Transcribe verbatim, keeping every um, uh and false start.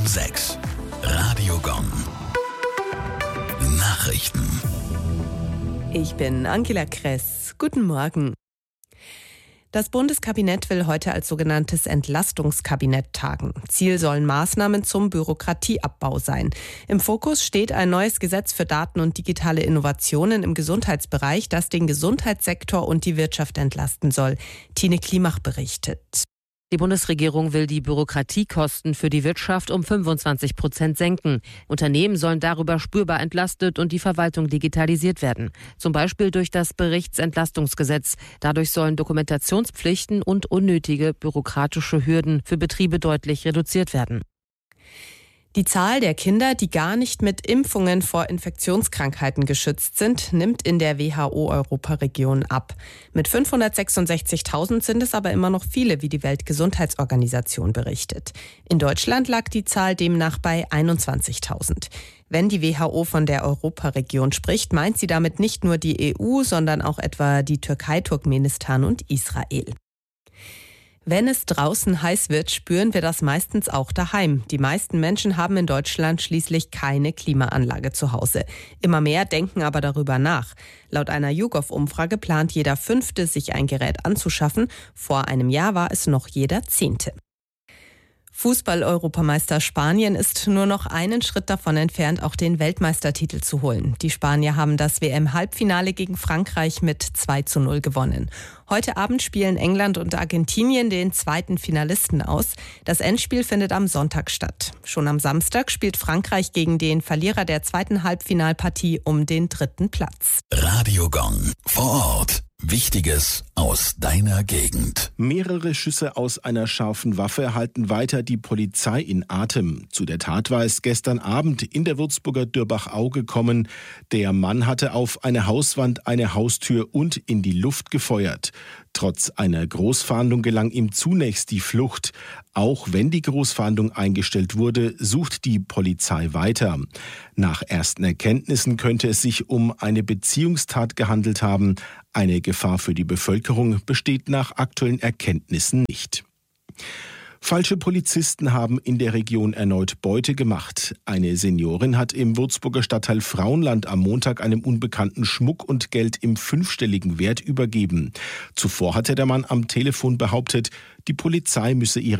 sechs. Radiogong. Nachrichten. Ich bin Angela Kress. Guten Morgen. Das Bundeskabinett will heute als sogenanntes Entlastungskabinett tagen. Ziel sollen Maßnahmen zum Bürokratieabbau sein. Im Fokus steht ein neues Gesetz für Daten und digitale Innovationen im Gesundheitsbereich, das den Gesundheitssektor und die Wirtschaft entlasten soll. Tine Klimach berichtet. Die Bundesregierung will die Bürokratiekosten für die Wirtschaft um fünfundzwanzig Prozent senken. Unternehmen sollen darüber spürbar entlastet und die Verwaltung digitalisiert werden. Zum Beispiel durch das Berichtsentlastungsgesetz. Dadurch sollen Dokumentationspflichten und unnötige bürokratische Hürden für Betriebe deutlich reduziert werden. Die Zahl der Kinder, die gar nicht mit Impfungen vor Infektionskrankheiten geschützt sind, nimmt in der W H O-Europaregion ab. Mit fünfhundertsechsundsechzigtausend sind es aber immer noch viele, wie die Weltgesundheitsorganisation berichtet. In Deutschland lag die Zahl demnach bei einundzwanzigtausend. Wenn die W H O von der Europaregion spricht, meint sie damit nicht nur die E U, sondern auch etwa die Türkei, Turkmenistan und Israel. Wenn es draußen heiß wird, spüren wir das meistens auch daheim. Die meisten Menschen haben in Deutschland schließlich keine Klimaanlage zu Hause. Immer mehr denken aber darüber nach. Laut einer YouGov-Umfrage plant jeder Fünfte, sich ein Gerät anzuschaffen. Vor einem Jahr war es noch jeder Zehnte. Fußball-Europameister Spanien ist nur noch einen Schritt davon entfernt, auch den Weltmeistertitel zu holen. Die Spanier haben das W M-Halbfinale gegen Frankreich mit zwei zu null gewonnen. Heute Abend spielen England und Argentinien den zweiten Finalisten aus. Das Endspiel findet am Sonntag statt. Schon am Samstag spielt Frankreich gegen den Verlierer der zweiten Halbfinalpartie um den dritten Platz. Radiogong. Vor Ort. Wichtiges aus deiner Gegend. Mehrere Schüsse aus einer scharfen Waffe halten weiter die Polizei in Atem. Zu der Tat war es gestern Abend in der Würzburger Dürbach-Au gekommen. Der Mann hatte auf eine Hauswand, eine Haustür und in die Luft gefeuert. Trotz einer Großfahndung gelang ihm zunächst die Flucht. Auch wenn die Großfahndung eingestellt wurde, sucht die Polizei weiter. Nach ersten Erkenntnissen könnte es sich um eine Beziehungstat gehandelt haben. Eine Gefahr für die Bevölkerung besteht nach aktuellen Erkenntnissen nicht. Falsche Polizisten haben in der Region erneut Beute gemacht. Eine Seniorin hat im Würzburger Stadtteil Frauenland am Montag einem Unbekannten Schmuck und Geld im fünfstelligen Wert übergeben. Zuvor hatte der Mann am Telefon behauptet, die Polizei müsse ihre